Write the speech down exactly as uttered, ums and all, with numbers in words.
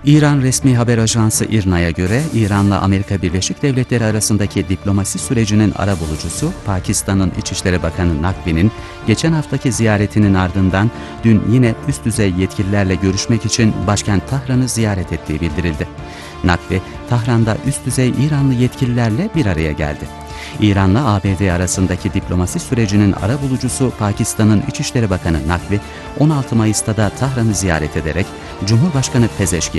İran resmi haber ajansı İRNA'ya göre İran'la Amerika Birleşik Devletleri arasındaki diplomasi sürecinin arabulucusu Pakistan'ın İçişleri Bakanı Nakvi'nin geçen haftaki ziyaretinin ardından dün yine üst düzey yetkililerle görüşmek için başkent Tahran'ı ziyaret ettiği bildirildi. Nakvi, Tahran'da üst düzey İranlı yetkililerle bir araya geldi. İran'la A B D arasındaki diplomasi sürecinin arabulucusu Pakistan'ın İçişleri Bakanı Nakvi, on altı Mayıs'ta da Tahran'ı ziyaret ederek Cumhurbaşkanı Pezeşkiyan'a